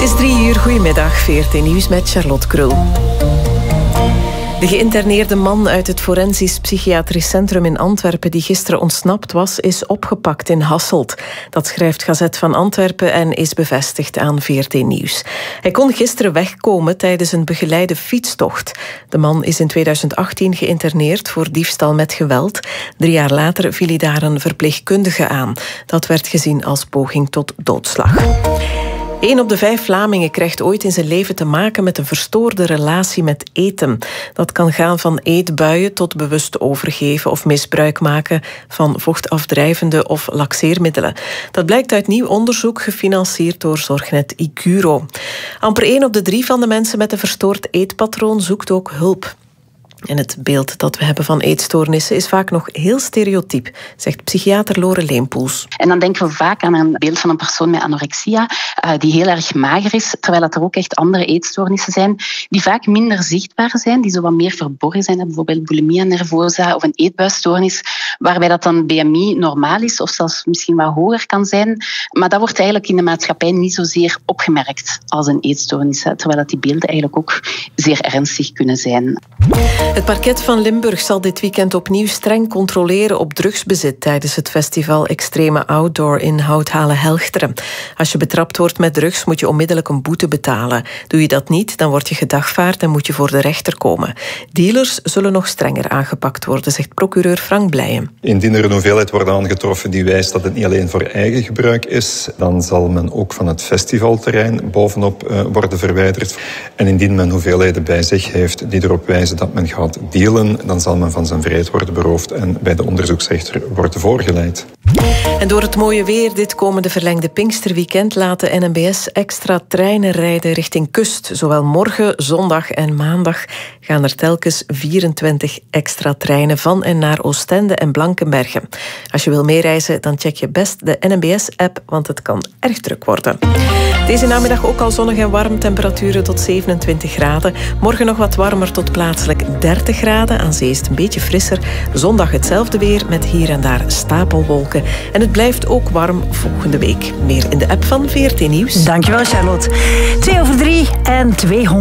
Het is 3 uur, goedemiddag, VRT Nieuws met Charlotte Krul. De geïnterneerde man uit het Forensisch Psychiatrisch Centrum in Antwerpen die gisteren ontsnapt was, is opgepakt in Hasselt. Dat schrijft Gazet van Antwerpen en is bevestigd aan VRT Nieuws. Hij kon gisteren wegkomen tijdens een begeleide fietstocht. De man is in 2018 geïnterneerd voor diefstal met geweld. 3 jaar later viel hij daar een verpleegkundige aan. Dat werd gezien als poging tot doodslag. 1 op de 5 Vlamingen krijgt ooit in zijn leven te maken met een verstoorde relatie met eten. Dat kan gaan van eetbuien tot bewust overgeven of misbruik maken van vochtafdrijvende of laxeermiddelen. Dat blijkt uit nieuw onderzoek gefinancierd door zorgnet Icuro. Amper 1 op de 3 van de mensen met een verstoord eetpatroon zoekt ook hulp. En het beeld dat we hebben van eetstoornissen is vaak nog heel stereotyp, zegt psychiater Lore Leempoels. En dan denken we vaak aan een beeld van een persoon met anorexia, die heel erg mager is, terwijl er ook echt andere eetstoornissen zijn, die vaak minder zichtbaar zijn, die zo wat meer verborgen zijn, bijvoorbeeld bulimia nervosa of een eetbuisstoornis, waarbij dat dan BMI normaal is of zelfs misschien wat hoger kan zijn. Maar dat wordt eigenlijk in de maatschappij niet zozeer opgemerkt als een eetstoornis, terwijl dat die beelden eigenlijk ook zeer ernstig kunnen zijn. Het parket van Limburg zal dit weekend opnieuw streng controleren op drugsbezit tijdens het festival Extreme Outdoor in Houthalen-Helchteren. Als je betrapt wordt met drugs, moet je onmiddellijk een boete betalen. Doe je dat niet, dan word je gedagvaard en moet je voor de rechter komen. Dealers zullen nog strenger aangepakt worden, zegt procureur Frank Blijen. Indien er een hoeveelheid wordt aangetroffen die wijst dat het niet alleen voor eigen gebruik is, dan zal men ook van het festivalterrein bovenop worden verwijderd. En indien men hoeveelheden bij zich heeft die erop wijzen dat men gaat dealen, dan zal men van zijn vrijheid worden beroofd en bij de onderzoeksrechter worden voorgeleid. En door het mooie weer dit komende verlengde Pinksterweekend laat de NMBS extra treinen rijden richting kust. Zowel morgen, zondag en maandag gaan er telkens 24 extra treinen van en naar Oostende en Blankenberge. Als je wil meereizen, dan check je best de NMBS-app, want het kan erg druk worden. Deze namiddag ook al zonnig en warm, temperaturen tot 27 graden. Morgen nog wat warmer tot plaatselijk 30 graden. Aan zee is het een beetje frisser. Zondag hetzelfde weer met hier en daar stapelwolken. En het blijft ook warm volgende week. Meer in de app van VRT Nieuws. Dankjewel, Charlotte. 2:03 en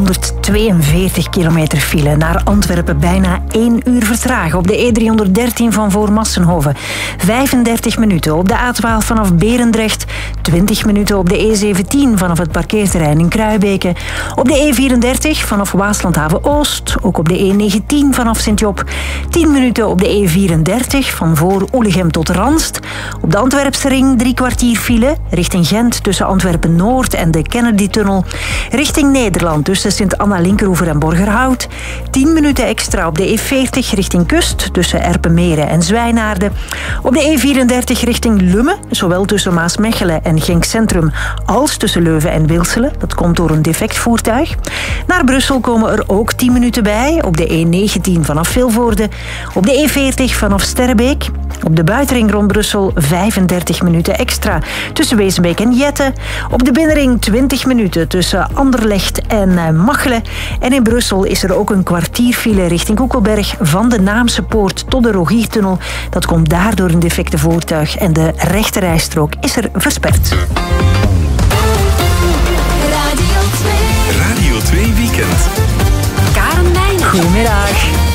242 kilometer file. Naar Antwerpen bijna 1 uur vertragen. Op de E313 van voor Massenhoven 35 minuten. Op de A12 vanaf Berendrecht 20 minuten. Op de E17 vanaf het parkeerterrein in Kruibeke. Op de E34 vanaf Waaslandhaven-Oost. Ook op de E19 vanaf Sint-Job. 10 minuten op de E34 van voor Oelegem tot Ranst. Op de Antwerpse ring 3 kwartier file. Richting Gent tussen Antwerpen-Noord en de Kennedy-tunnel. Richting Nederland tussen Sint-Anna-Linkeroever en Borgerhout. 10 minuten extra op de E40 richting kust tussen Erpenmeren en Zwijnaarden. Op de E34 richting Lummen, zowel tussen Maasmechelen en Genk Centrum als tussen Leuven en Wilselen. Dat komt door een defect voertuig. Naar Brussel komen er ook 10 minuten bij. Op de E19 vanaf Vilvoorde. Op de E40 vanaf Sterrebeek. Op de buitenring rond Brussel 35 minuten extra tussen Wezenbeek en Jette. Op de binnenring 20 minuten tussen Anderlecht en Machelen. En in Brussel is er ook een kwartier file richting Koekelberg van de Naamse Poort tot de Rogiertunnel. Dat komt daardoor een defecte voertuig en de rechterrijstrook is er versperd. Radio 2 Weekend. Karen Meijnen. Goedemiddag.